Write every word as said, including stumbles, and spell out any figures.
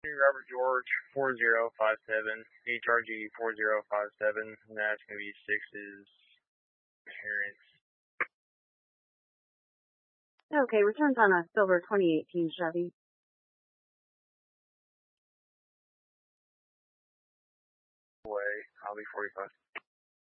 Robert George four zero five seven, H R G four zero five seven, and that's going to be Six's parents. Okay, returns on a silver twenty eighteen Chevy. Way, I'll be forty-five.